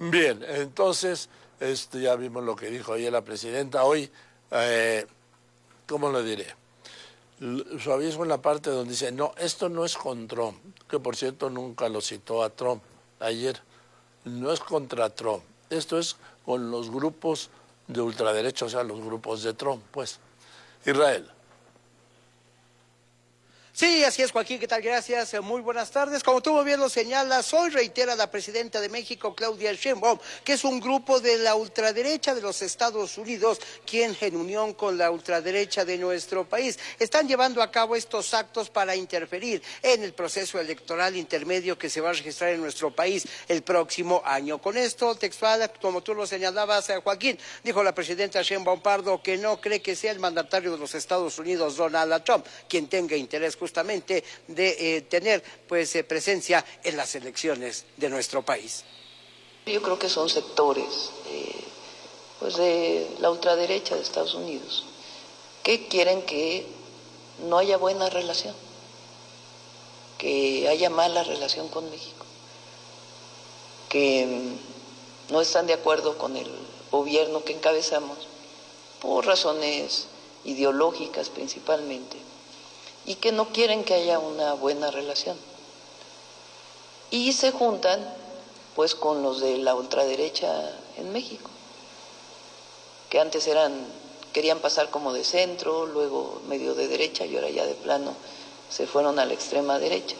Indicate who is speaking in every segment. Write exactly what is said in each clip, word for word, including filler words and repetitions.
Speaker 1: Bien, entonces, este, ya vimos lo que dijo ayer la presidenta. Hoy, eh, ¿cómo lo diré? Suavismo en la parte donde dice, no, esto no es con Trump, que por cierto nunca lo citó a Trump ayer, no es contra Trump, esto es con los grupos de ultraderecha, o sea, los grupos de Trump, pues. Israel.
Speaker 2: Sí, así es, Joaquín, ¿qué tal? Gracias, muy buenas tardes. Como tú muy bien lo señalas, hoy reitera la presidenta de México, Claudia Sheinbaum, que es un grupo de la ultraderecha de los Estados Unidos, quien en unión con la ultraderecha de nuestro país están llevando a cabo estos actos para interferir en el proceso electoral intermedio que se va a registrar en nuestro país el próximo año. Con esto, textual, como tú lo señalabas, Joaquín, dijo la presidenta Sheinbaum Pardo que no cree que sea el mandatario de los Estados Unidos, Donald Trump, quien tenga interés justamente de eh, tener pues eh, presencia en las elecciones de nuestro país.
Speaker 3: Yo creo que son sectores eh, pues de la ultraderecha de Estados Unidos que quieren que no haya buena relación, que haya mala relación con México, que mm, no están de acuerdo con el gobierno que encabezamos por razones ideológicas principalmente, y que no quieren que haya una buena relación. Y se juntan pues con los de la ultraderecha en México, que antes eran, querían pasar como de centro, luego medio de derecha y ahora ya de plano se fueron a la extrema derecha.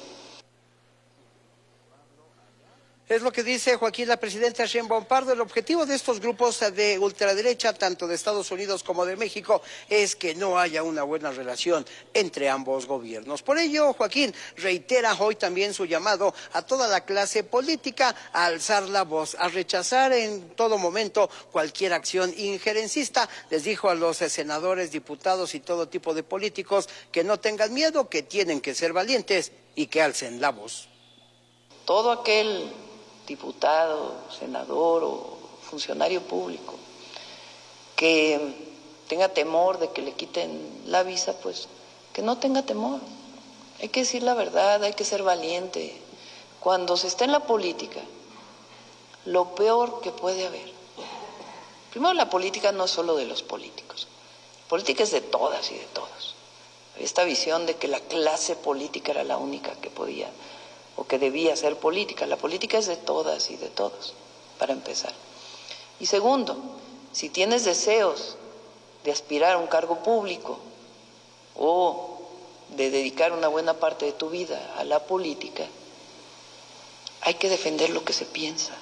Speaker 2: Es lo que dice Joaquín, la presidenta Sheinbaum Pardo. El objetivo de estos grupos de ultraderecha, tanto de Estados Unidos como de México, es que no haya una buena relación entre ambos gobiernos. Por ello, Joaquín reitera hoy también su llamado a toda la clase política a alzar la voz, a rechazar en todo momento cualquier acción injerencista. Les dijo a los senadores, diputados y todo tipo de políticos que no tengan miedo, que tienen que ser valientes y que alcen la voz.
Speaker 3: Todo aquel diputado, senador o funcionario público que tenga temor de que le quiten la visa, pues que no tenga temor. Hay que decir la verdad, hay que ser valiente. Cuando se está en la política, lo peor que puede haber, primero, la política no es solo de los políticos, la política es de todas y de todos. Esta visión de que la clase política era la única que podía o que debía ser política. La política es de todas y de todos, para empezar. Y segundo, si tienes deseos de aspirar a un cargo público o de dedicar una buena parte de tu vida a la política, hay que defender lo que se piensa.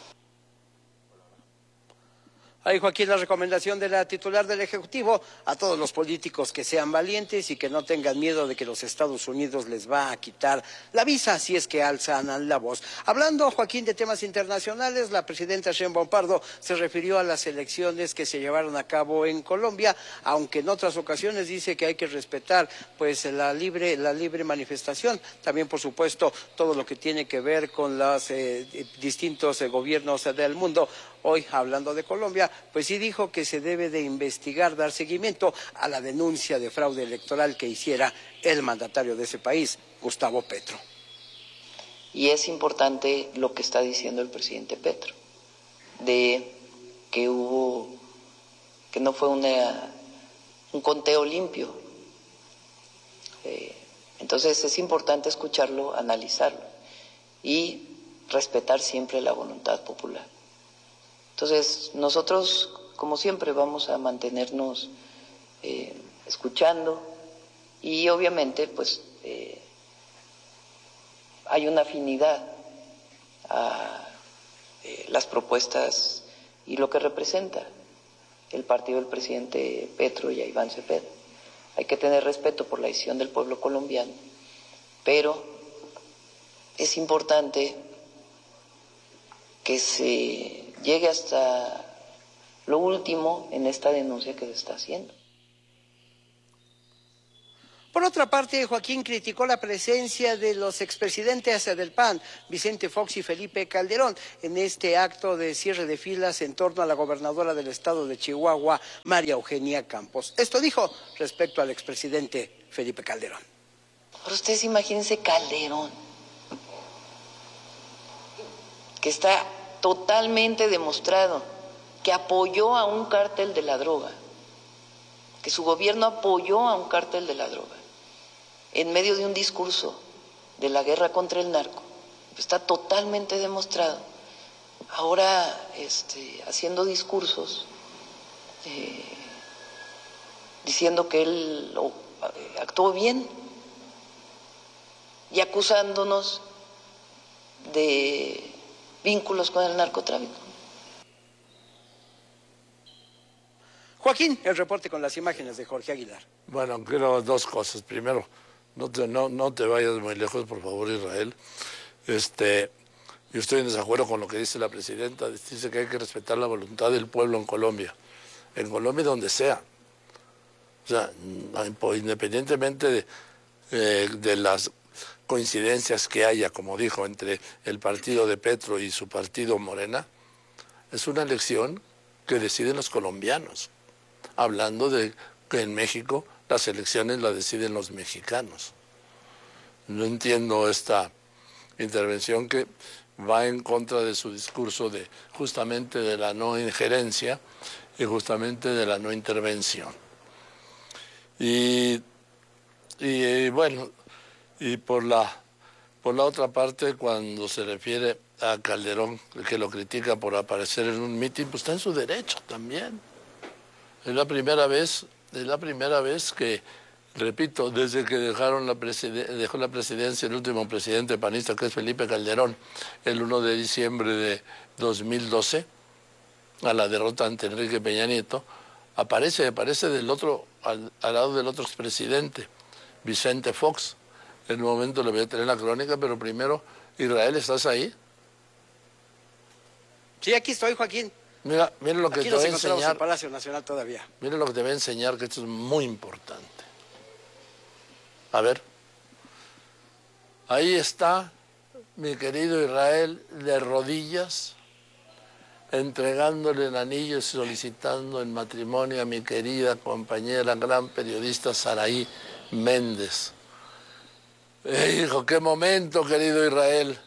Speaker 2: Ahí, Joaquín, la recomendación de la titular del Ejecutivo a todos los políticos que sean valientes y que no tengan miedo de que los Estados Unidos les va a quitar la visa si es que alzan la voz. Hablando, Joaquín, de temas internacionales, la presidenta Sheinbaum Pardo se refirió a las elecciones que se llevaron a cabo en Colombia, aunque en otras ocasiones dice que hay que respetar pues la libre, la libre manifestación. También, por supuesto, todo lo que tiene que ver con los eh, distintos eh, gobiernos del mundo. Hoy, hablando de Colombia, pues sí dijo que se debe de investigar, dar seguimiento a la denuncia de fraude electoral que hiciera el mandatario de ese país, Gustavo Petro.
Speaker 3: Y es importante lo que está diciendo el presidente Petro, de que hubo, que no fue una, un conteo limpio. Eh, entonces es importante escucharlo, analizarlo y respetar siempre la voluntad popular. Entonces, nosotros, como siempre, vamos a mantenernos eh, escuchando y obviamente, pues, eh, hay una afinidad a eh, las propuestas y lo que representa el partido del presidente Petro y a Iván Cepeda. Hay que tener respeto por la decisión del pueblo colombiano, pero es importante que se llegue hasta lo último en esta denuncia que se está haciendo.
Speaker 2: Por otra parte, Joaquín criticó la presencia de los expresidentes del P A N, Vicente Fox y Felipe Calderón, en este acto de cierre de filas en torno a la gobernadora del estado de Chihuahua, María Eugenia Campos. Esto dijo respecto al expresidente Felipe Calderón.
Speaker 3: Pero ustedes imagínense Calderón, que está totalmente demostrado que apoyó a un cártel de la droga, que su gobierno apoyó a un cártel de la droga en medio de un discurso de la guerra contra el narco. Está totalmente demostrado. Ahora, este, haciendo discursos, eh, diciendo que él oh, actuó bien y acusándonos de vínculos con el narcotráfico.
Speaker 2: Joaquín, el reporte con las imágenes de Jorge Aguilar.
Speaker 1: Bueno, quiero dos cosas. Primero, no te, no, no te vayas muy lejos, por favor, Israel. Este, yo estoy en desacuerdo con lo que dice la presidenta. Dice que hay que respetar la voluntad del pueblo en Colombia. En Colombia, donde sea. O sea, independientemente de, eh, de las coincidencias que haya, como dijo, entre el partido de Petro y su partido Morena, es una elección que deciden los colombianos. Hablando de que en México las elecciones las deciden los mexicanos. No entiendo esta intervención que va en contra de su discurso de justamente de la no injerencia y justamente de la no intervención. Y, y bueno, y por la, por la otra parte, cuando se refiere a Calderón, que lo critica por aparecer en un mitin, pues está en su derecho también. Es la primera vez, es la primera vez que, repito, desde que dejaron la dejó la presidencia el último presidente panista, que es Felipe Calderón, el primero de diciembre de dos mil doce, a la derrota ante Enrique Peña Nieto, aparece, aparece del otro, al, al lado del otro expresidente, Vicente Fox. En un momento le voy a tener la crónica, pero primero, Israel, ¿estás ahí?
Speaker 2: Sí, aquí estoy, Joaquín.
Speaker 1: Mira, mira lo que
Speaker 2: aquí
Speaker 1: te voy a
Speaker 2: nos encontramos
Speaker 1: enseñar.
Speaker 2: en Palacio Nacional todavía.
Speaker 1: Mira lo que te voy a enseñar, que esto es muy importante. A ver. Ahí está mi querido Israel de rodillas, entregándole el anillo y solicitando en matrimonio a mi querida compañera, gran periodista Saraí Méndez. Eh, hijo, qué momento, querido Israel.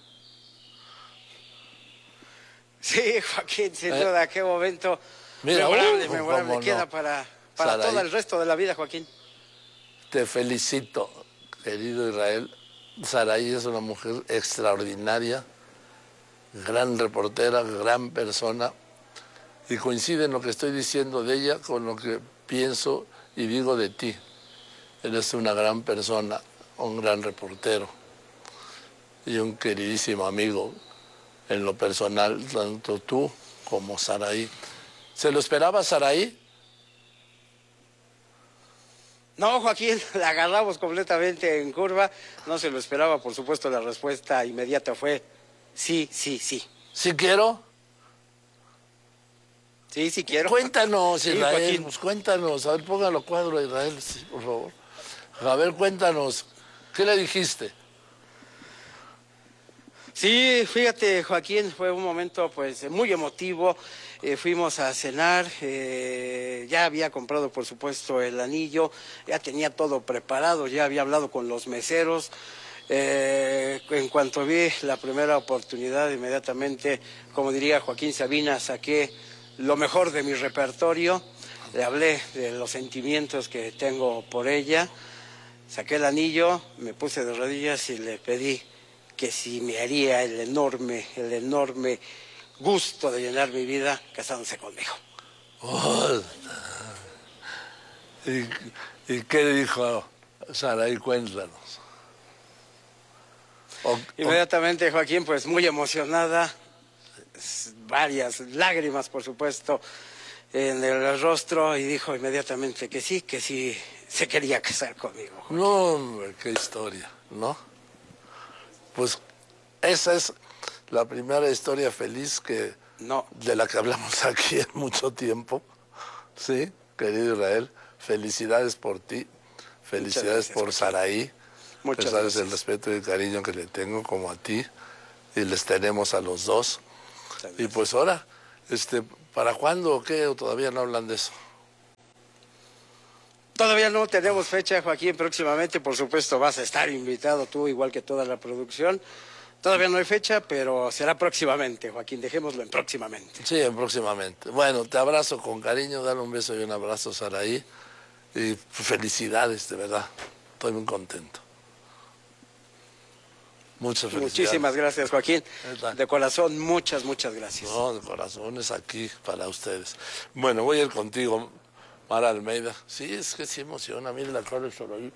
Speaker 2: Sí, Joaquín, sin
Speaker 1: Eh,
Speaker 2: duda, qué momento
Speaker 1: mira,
Speaker 2: memorable,
Speaker 1: uh,
Speaker 2: memorable
Speaker 1: cómo
Speaker 2: queda
Speaker 1: no.
Speaker 2: para, para
Speaker 1: Saraí,
Speaker 2: todo el resto de la vida, Joaquín.
Speaker 1: te felicito, querido Israel. Saraí es una mujer extraordinaria, gran reportera, gran persona, y coincide en lo que estoy diciendo de ella con lo que pienso y digo de ti. Eres una gran persona, un gran reportero y un queridísimo amigo en lo personal, tanto tú como Saraí. ¿Se lo esperaba Saraí?
Speaker 2: No, Joaquín, la agarramos completamente en curva. No se lo esperaba, por supuesto, la respuesta inmediata fue sí, sí, sí.
Speaker 1: ¿Sí quiero?
Speaker 2: Sí, sí quiero.
Speaker 1: Cuéntanos,
Speaker 2: Sí,
Speaker 1: Israel,
Speaker 2: Joaquín.
Speaker 1: pues cuéntanos. A ver, póngalo cuadro, Israel, sí, por favor. A ver, cuéntanos. ¿Qué le dijiste?
Speaker 2: Sí, fíjate, Joaquín, fue un momento pues muy emotivo. Eh, fuimos a cenar, eh, ya había comprado por supuesto el anillo, ya tenía todo preparado, ya había hablado con los meseros. Eh, en cuanto vi la primera oportunidad, inmediatamente, como diría Joaquín Sabina, saqué lo mejor de mi repertorio, le hablé de los sentimientos que tengo por ella, saqué el anillo, me puse de rodillas y le pedí que si me haría el enorme, el enorme gusto de llenar mi vida casándose conmigo.
Speaker 1: Oh, ¿y, ¿Y qué dijo Saraí? Cuéntanos. O,
Speaker 2: Inmediatamente, Joaquín, pues muy emocionada, varias lágrimas, por supuesto, en el rostro, y dijo inmediatamente que sí, que sí se quería casar conmigo.
Speaker 1: o, no, hombre, qué historia, ¿no? Pues esa es la primera historia feliz que
Speaker 2: No.
Speaker 1: de la que hablamos aquí en mucho tiempo. Sí, querido Israel, felicidades por ti, felicidades
Speaker 2: gracias,
Speaker 1: por
Speaker 2: Joaquín.
Speaker 1: Saraí.
Speaker 2: Muchas
Speaker 1: Tú sabes
Speaker 2: gracias.
Speaker 1: el respeto y el cariño que le tengo como a ti y les tenemos a los dos. Y pues ahora, este, ¿para cuándo o qué? ¿O todavía no hablan de eso?
Speaker 2: Todavía no tenemos fecha, Joaquín, próximamente, por supuesto, vas a estar invitado tú, igual que toda la producción, Todavía no hay fecha, pero será próximamente, Joaquín, dejémoslo en próximamente.
Speaker 1: Sí, en próximamente. Bueno, te abrazo con cariño, dale un beso y un abrazo, Saraí. Y felicidades, de verdad. Estoy muy contento. Muchas felicidades.
Speaker 2: Muchísimas gracias, Joaquín. De corazón, muchas, muchas gracias.
Speaker 1: No, de corazón es aquí para ustedes. Bueno, voy a ir contigo, Mara Almeida. Sí, es que sí emociona. Miren la cara de Saraí.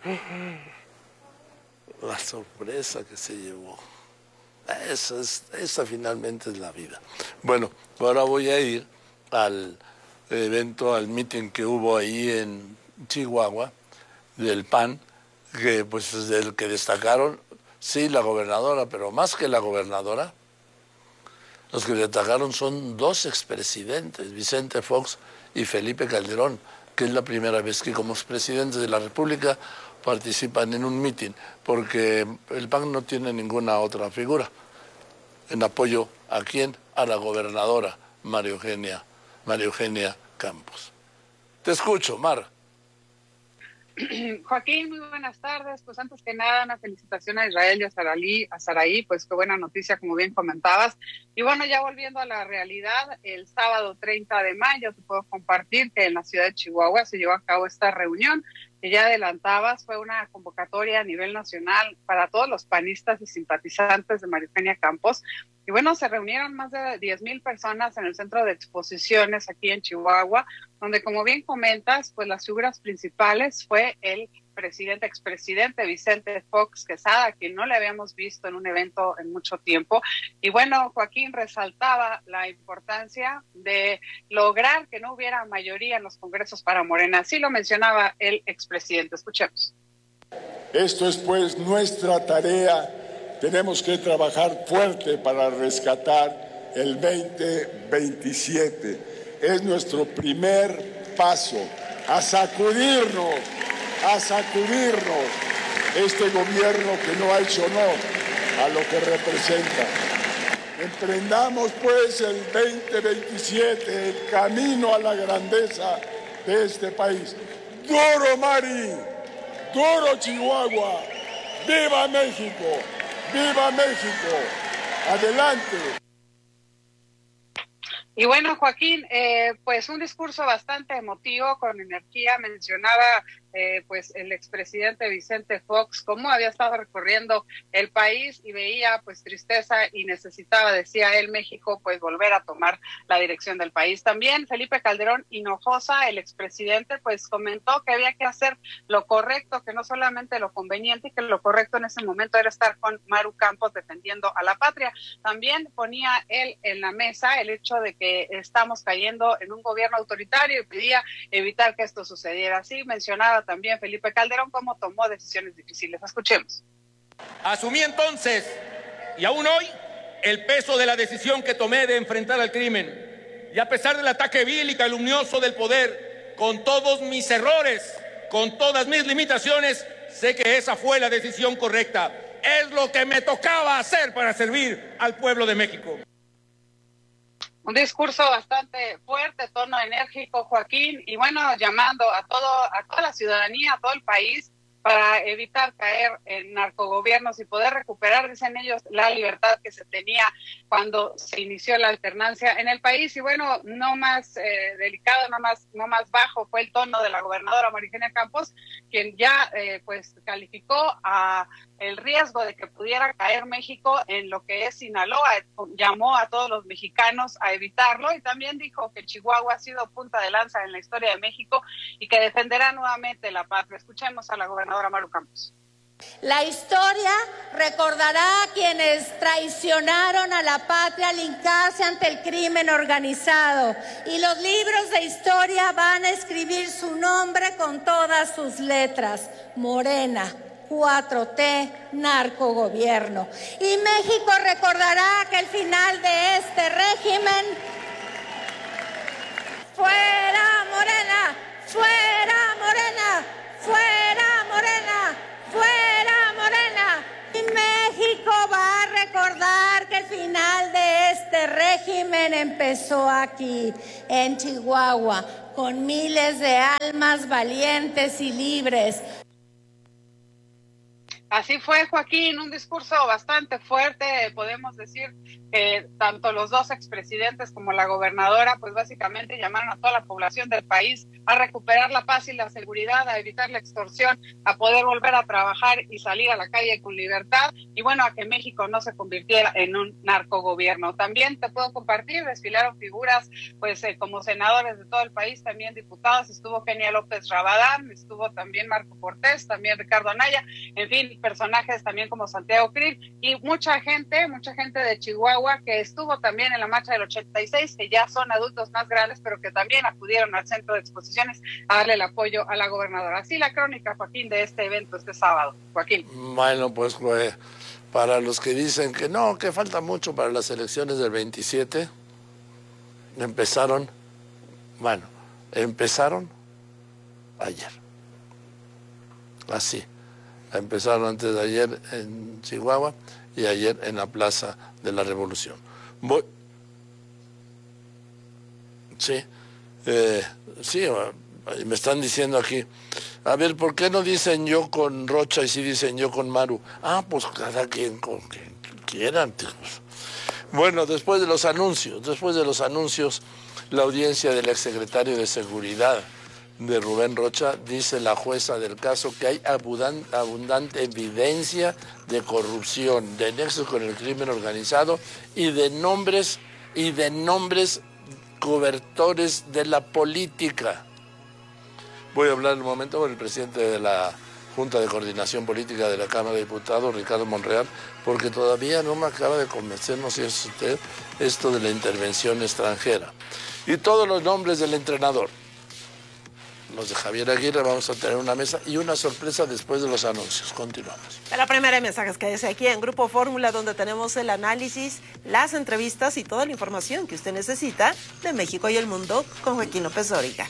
Speaker 1: La sorpresa que se llevó. Esa, es, esa finalmente es la vida. Bueno, ahora voy a ir al evento, al meeting que hubo ahí en Chihuahua, del P A N, que pues del que destacaron, sí, la gobernadora, pero más que la gobernadora, los que destacaron son dos expresidentes, Vicente Fox y Felipe Calderón, que es la primera vez que como expresidentes de la República participan en un mitin, porque el P A N no tiene ninguna otra figura en apoyo a quién, a la gobernadora María Eugenia, María Eugenia Campos. Te escucho, Mar.
Speaker 4: Joaquín, muy buenas tardes. Pues antes que nada, una felicitación a Israel y a Saraí, a Saraí, pues qué buena noticia, como bien comentabas. Y bueno, ya volviendo a la realidad, el sábado treinta de mayo te puedo compartir que en la ciudad de Chihuahua se llevó a cabo esta reunión que ya adelantabas, fue una convocatoria a nivel nacional para todos los panistas y simpatizantes de María Eugenia Campos. Y bueno, se reunieron más de diez mil personas en el centro de exposiciones aquí en Chihuahua, donde, como bien comentas, pues las figuras principales fue el presidente, expresidente Vicente Fox Quesada, a quien no le habíamos visto en un evento en mucho tiempo. Y bueno, Joaquín resaltaba la importancia de lograr que no hubiera mayoría en los congresos para Morena. Así lo mencionaba el expresidente. Escuchemos.
Speaker 5: Esto es pues nuestra tarea. Tenemos que trabajar fuerte para rescatar el veinte veintisiete. Es nuestro primer paso a sacudirnos, a sacudirnos este gobierno que no ha hecho honor a lo que representa. Emprendamos pues el veinte veintisiete, el camino a la grandeza de este país. ¡Duro, Mari! ¡Duro, Chihuahua! ¡Viva México! ¡Viva México! ¡Adelante!
Speaker 4: Y bueno, Joaquín, eh, pues un discurso bastante emotivo, con energía. Mencionaba eh, pues el expresidente Vicente Fox cómo había estado recorriendo el país y veía pues tristeza y necesitaba, decía él, México pues volver a tomar la dirección del país. También Felipe Calderón Hinojosa, el expresidente, pues comentó que había que hacer lo correcto, que no solamente lo conveniente, y que lo correcto en ese momento era estar con Maru Campos defendiendo a la patria. También ponía él en la mesa el hecho de que estamos cayendo en un gobierno autoritario y pedía evitar que esto sucediera. Así mencionaba también Felipe Calderón cómo tomó decisiones difíciles. Escuchemos.
Speaker 6: Asumí entonces, y aún hoy, el peso de la decisión que tomé de enfrentar al crimen. Y a pesar del ataque vil y calumnioso del poder, con todos mis errores, con todas mis limitaciones, sé que esa fue la decisión correcta. Es lo que me tocaba hacer para servir al pueblo de México.
Speaker 4: Un discurso bastante fuerte, tono enérgico, Joaquín, y bueno, llamando a todo, a toda la ciudadanía, a todo el país, para evitar caer en narcogobiernos y poder recuperar, dicen ellos, la libertad que se tenía cuando se inició la alternancia en el país. Y bueno, no más eh, delicado, no más, no más bajo fue el tono de la gobernadora María Eugenia Campos, quien ya eh, pues calificó a el riesgo de que pudiera caer México en lo que es Sinaloa. Llamó a todos los mexicanos a evitarlo y también dijo que Chihuahua ha sido punta de lanza en la historia de México y que defenderá nuevamente la patria. Escuchemos a la gobernadora Maru Campos.
Speaker 7: La historia recordará a quienes traicionaron a la patria al hincarse ante el crimen organizado, y los libros de historia van a escribir su nombre con todas sus letras: Morena, cuatro T, narcogobierno. Y México recordará que el final de este régimen, fuera Morena, fuera Morena, fuera Morena, fuera Morena. Y México va a recordar que el final de este régimen empezó aquí, en Chihuahua, con miles de almas valientes y libres.
Speaker 4: Así fue, Joaquín, un discurso bastante fuerte, podemos decir que tanto los dos expresidentes como la gobernadora, pues básicamente llamaron a toda la población del país a recuperar la paz y la seguridad, a evitar la extorsión, a poder volver a trabajar y salir a la calle con libertad, y bueno, a que México no se convirtiera en un narcogobierno. También te puedo compartir, desfilaron figuras, pues eh, como senadores de todo el país, también diputados, estuvo Kenia López Rabadán, estuvo también Marco Cortés, también Ricardo Anaya, en fin, personajes también como Santiago Krill y mucha gente, mucha gente de Chihuahua que estuvo también en la marcha del ochenta y seis, que ya son adultos más grandes, pero que también acudieron al centro de exposiciones a darle el apoyo a la gobernadora. Así la crónica, Joaquín, de este evento este sábado. Joaquín.
Speaker 1: Bueno, pues, pues para los que dicen que no, que falta mucho para las elecciones del veintisiete, empezaron, bueno, empezaron ayer. Así. Empezaron antes de ayer en Chihuahua y ayer en la Plaza de la Revolución. Voy... Sí, eh, sí, me están diciendo aquí, a ver, ¿por qué no dicen yo con Rocha y sí dicen yo con Maru? Ah, pues cada quien con quien quieran, tíos. Bueno, después de los anuncios, después de los anuncios, la audiencia del exsecretario de Seguridad de Rubén Rocha, dice la jueza del caso que hay abundante, abundante evidencia de corrupción, de nexos con el crimen organizado y de nombres y de nombres cobertores de la política. Voy a hablar un momento con el presidente de la Junta de Coordinación Política de la Cámara de Diputados, Ricardo Monreal, porque todavía no me acaba de convencer, no sé si es usted, esto de la intervención extranjera. Y todos los nombres del entrenador. Los de Javier Aguirre, vamos a tener una mesa y una sorpresa después de los anuncios. Continuamos.
Speaker 8: La primera de mensajes que dice aquí en Grupo Fórmula, donde tenemos el análisis, las entrevistas y toda la información que usted necesita de México y el mundo con Joaquín López Dóriga.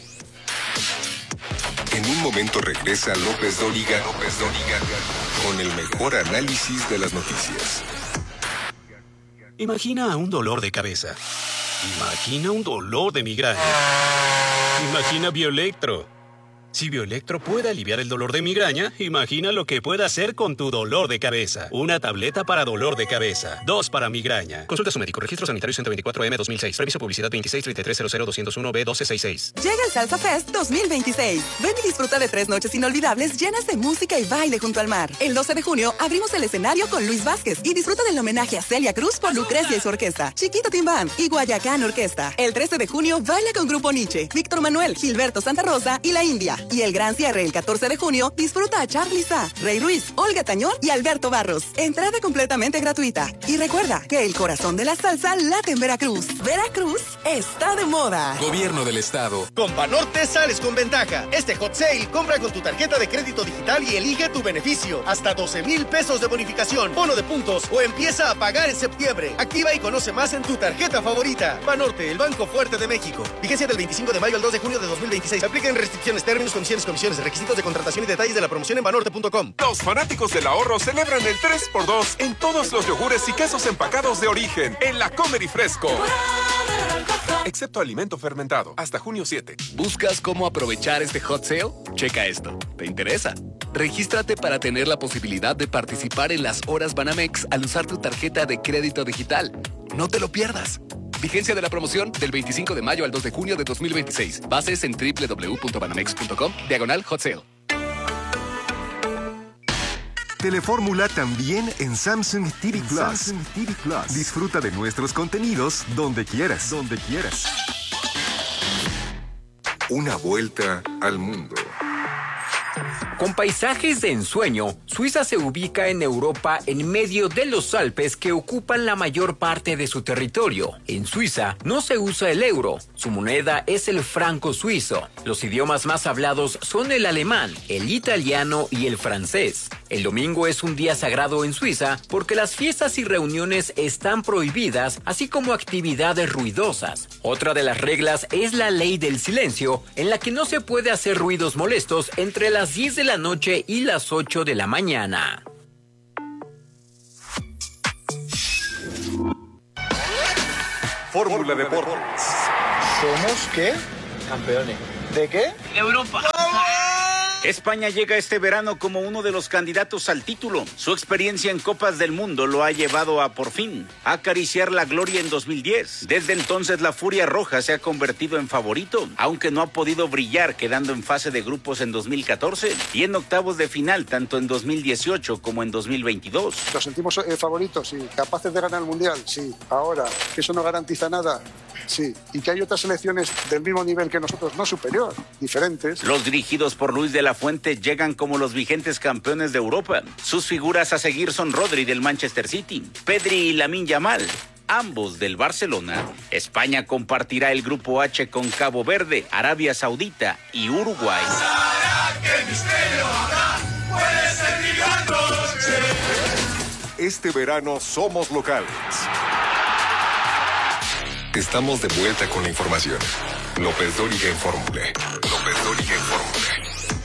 Speaker 9: En un momento regresa López Dóriga, López Dóriga, con el mejor análisis de las noticias.
Speaker 10: Imagina un dolor de cabeza. Imagina un dolor de migraña. Imagina Bioelectro. Si Bioelectro puede aliviar el dolor de migraña, imagina lo que puede hacer con tu dolor de cabeza. Una tableta para dolor de cabeza. Dos para migraña. Consulta a su médico. Registro sanitario ciento veinticuatro M dos mil seis. Previso publicidad veintiséis treinta y tres cero cero doscientos uno B doce sesenta y seis.
Speaker 11: Llega el Salsa Fest dos mil veintiséis. Ven y disfruta de tres noches inolvidables llenas de música y baile junto al mar. El doce de junio abrimos el escenario con Luis Vázquez y disfruta del homenaje a Celia Cruz por Lucrecia y su orquesta, Chiquito Tim Band y Guayacán Orquesta. El trece de junio baila con Grupo Nietzsche, Víctor Manuel, Gilberto Santa Rosa y La India. Y el gran cierre el catorce de junio, disfruta a Charly Sa, Rey Ruiz, Olga Tañón y Alberto Barros. Entrada completamente gratuita. Y recuerda que el corazón de la salsa late en Veracruz. Veracruz está de moda.
Speaker 12: Gobierno del Estado.
Speaker 13: Con Banorte sales con ventaja. Este hot sale, compra con tu tarjeta de crédito digital y elige tu beneficio. Hasta doce mil pesos de bonificación, bono de puntos o empieza a pagar en septiembre. Activa y conoce más en tu tarjeta favorita. Banorte, el banco fuerte de México. Vigencia del veinticinco de mayo al dos de junio de dos mil veintiséis. Apliquen restricciones, términos, condiciones, comisiones, requisitos de contratación y detalles de la promoción en banorte punto com.
Speaker 12: Los fanáticos del ahorro celebran el tres por dos en todos los yogures y quesos empacados de origen en la Comer y Fresco. Excepto alimento fermentado, hasta junio siete.
Speaker 14: ¿Buscas cómo aprovechar este hot sale? Checa esto. ¿Te interesa? Regístrate para tener la posibilidad de participar en las horas Banamex al usar tu tarjeta de crédito digital. No te lo pierdas. Vigencia de la promoción del veinticinco de mayo al dos de junio de dos mil veintiséis. Bases en doble u doble u doble u punto banamex punto com, diagonal hot sale.
Speaker 15: Telefórmula también en Samsung T V Plus. Samsung T V Plus. Disfruta de nuestros contenidos donde quieras. Donde quieras.
Speaker 9: Una vuelta al mundo.
Speaker 16: Con paisajes de ensueño, Suiza se ubica en Europa en medio de los Alpes que ocupan la mayor parte de su territorio. En Suiza no se usa el euro, su moneda es el franco suizo. Los idiomas más hablados son el alemán, el italiano y el francés. El domingo es un día sagrado en Suiza porque las fiestas y reuniones están prohibidas, así como actividades ruidosas. Otra de las reglas es la ley del silencio, en la que no se puede hacer ruidos molestos entre las diez de la noche y las ocho de la mañana.
Speaker 12: Fórmula Deportes.
Speaker 13: ¿Somos qué?
Speaker 17: Campeones.
Speaker 13: ¿De qué?
Speaker 17: De Europa.
Speaker 13: ¡Vamos!
Speaker 17: España llega este verano como uno de los candidatos al título. Su experiencia en Copas del Mundo lo ha llevado a, por fin, acariciar la gloria en dos mil diez. Desde entonces, la Furia Roja se ha convertido en favorito, aunque no ha podido brillar, quedando en fase de grupos en dos mil catorce y en octavos de final tanto en dos mil dieciocho como en dos mil veintidós.
Speaker 18: ¿Nos sentimos eh, favoritos? Sí. ¿Capaces de ganar el Mundial? Sí. Ahora, ¿que eso no garantiza nada? Sí. ¿Y que hay otras selecciones del mismo nivel que nosotros, no superior, diferentes?
Speaker 17: Los dirigidos por Luis de la Fuente llegan como los vigentes campeones de Europa. Sus figuras a seguir son Rodri del Manchester City, Pedri y Lamine Yamal, ambos del Barcelona. España compartirá el grupo H con Cabo Verde, Arabia Saudita y Uruguay.
Speaker 9: Este verano somos locales. Estamos de vuelta con la información. López Dóriga en Fórmula. López Dóriga en Fórmula.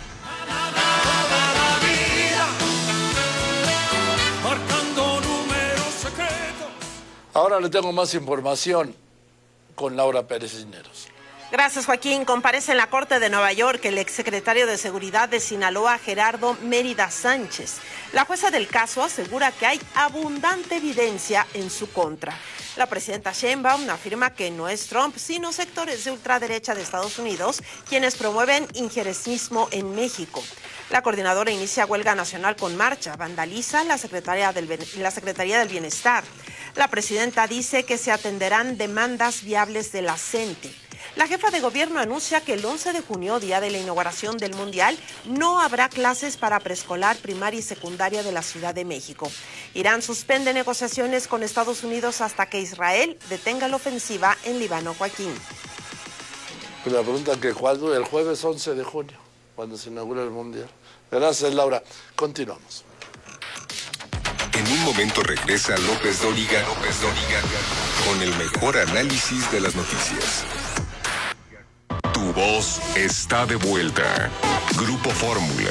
Speaker 1: Ahora le tengo más información con Laura Pérez Cisneros.
Speaker 8: Gracias, Joaquín. Comparece en la Corte de Nueva York el exsecretario de Seguridad de Sinaloa, Gerardo Mérida Sánchez. La jueza del caso asegura que hay abundante evidencia en su contra. La presidenta Sheinbaum afirma que no es Trump, sino sectores de ultraderecha de Estados Unidos quienes promueven injerencismo en México. La coordinadora inicia huelga nacional con marcha, vandaliza la Secretaría del, la Secretaría del Bienestar. La presidenta dice que se atenderán demandas viables de la C E N T E. La jefa de gobierno anuncia que el once de junio, día de la inauguración del Mundial, no habrá clases para preescolar, primaria y secundaria de la Ciudad de México. Irán suspende negociaciones con Estados Unidos hasta que Israel detenga la ofensiva en Líbano. Joaquín.
Speaker 1: Me preguntan que cuándo, el jueves once de junio, cuando se inaugura el Mundial. Gracias, Laura. Continuamos.
Speaker 9: En un momento regresa López Dóriga, López Dóriga, con el mejor análisis de las noticias. Tu voz está de vuelta. Grupo Fórmula.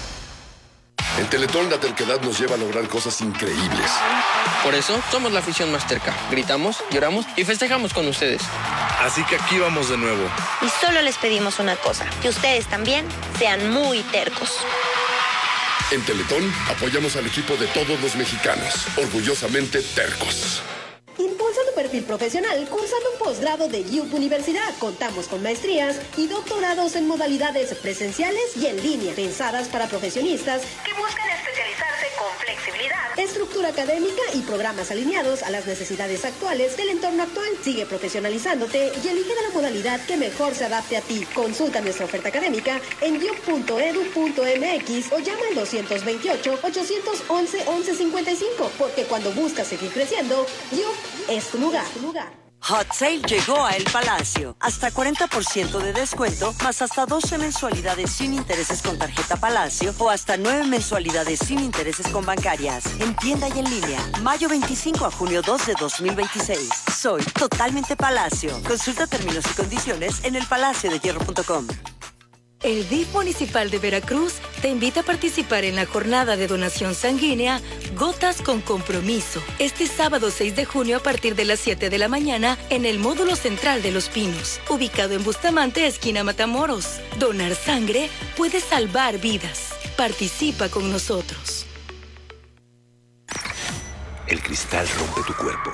Speaker 19: En Teletón la terquedad nos lleva a lograr cosas increíbles.
Speaker 20: Por eso somos la afición más terca. Gritamos, lloramos y festejamos con ustedes.
Speaker 21: Así que aquí vamos de nuevo.
Speaker 22: Y solo les pedimos una cosa, que ustedes también sean muy tercos.
Speaker 19: En Teletón apoyamos al equipo de todos los mexicanos, orgullosamente tercos.
Speaker 23: Impulsa tu perfil profesional cursando un posgrado de U P Universidad. Contamos con maestrías y doctorados en modalidades presenciales y en línea, pensadas para profesionistas que buscan especializarse con flexibilidad, estructura académica y programas alineados a las necesidades actuales del entorno actual. Sigue profesionalizándote y elige de la modalidad que mejor se adapte a ti. Consulta nuestra oferta académica en u p punto e d u punto m x o llama al dos dos ocho, ocho once, once cincuenta y cinco, porque cuando buscas seguir creciendo, U P es tu lugar, tu lugar.
Speaker 24: Hot Sale llegó a El Palacio. Hasta cuarenta por ciento de descuento, más hasta doce mensualidades sin intereses con tarjeta Palacio o hasta nueve mensualidades sin intereses con bancarias. En tienda y en línea. Mayo veinticinco a junio dos de dos mil veintiséis. Soy totalmente Palacio. Consulta términos y condiciones en el palacio de hierro punto com.
Speaker 25: El D I F Municipal de Veracruz te invita a participar en la jornada de donación sanguínea Gotas con Compromiso, este sábado seis de junio a partir de las siete de la mañana en el módulo central de Los Pinos, ubicado en Bustamante, esquina Matamoros. Donar sangre puede salvar vidas. Participa con nosotros.
Speaker 26: El cristal rompe tu cuerpo,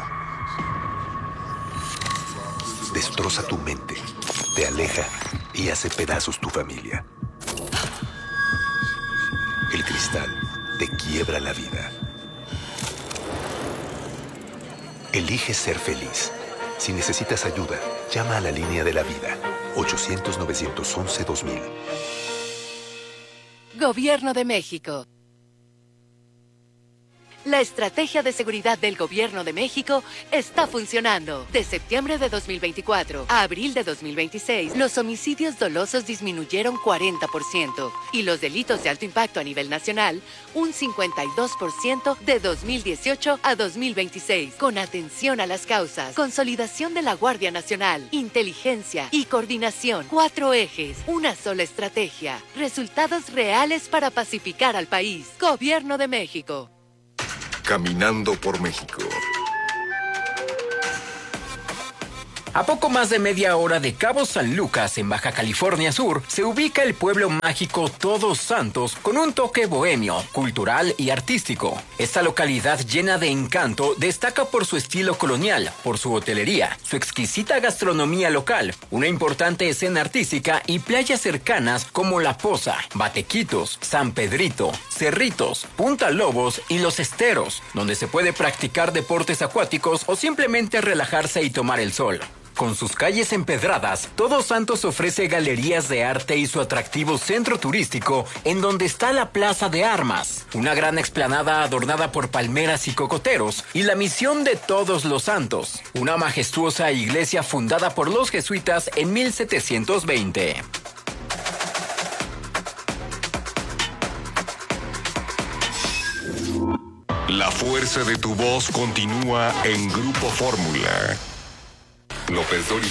Speaker 26: destroza tu mente, te aleja y hace pedazos tu familia. El cristal te quiebra la vida. Elige ser feliz. Si necesitas ayuda, llama a la línea de la vida. ochocientos, novecientos once, dos mil.
Speaker 27: Gobierno de México. La estrategia de seguridad del Gobierno de México está funcionando. De septiembre de dos mil veinticuatro a abril de dos mil veintiséis, los homicidios dolosos disminuyeron cuarenta por ciento y los delitos de alto impacto a nivel nacional un cincuenta y dos por ciento de dos mil dieciocho a dos mil veintiséis. Con atención a las causas, consolidación de la Guardia Nacional, inteligencia y coordinación. Cuatro ejes, una sola estrategia. Resultados reales para pacificar al país. Gobierno de México.
Speaker 9: Caminando por México.
Speaker 16: A poco más de media hora de Cabo San Lucas, en Baja California Sur, se ubica el pueblo mágico Todos Santos con un toque bohemio, cultural y artístico. Esta localidad llena de encanto destaca por su estilo colonial, por su hotelería, su exquisita gastronomía local, una importante escena artística y playas cercanas como La Poza, Batequitos, San Pedrito, Cerritos, Punta Lobos y Los Esteros, donde se puede practicar deportes acuáticos o simplemente relajarse y tomar el sol. Con sus calles empedradas, Todos Santos ofrece galerías de arte y su atractivo centro turístico, en donde está la Plaza de Armas, una gran explanada adornada por palmeras y cocoteros, y la Misión de Todos los Santos, una majestuosa iglesia fundada por los jesuitas en mil setecientos veinte.
Speaker 9: La fuerza de tu voz continúa en Grupo Fórmula. López Dóriga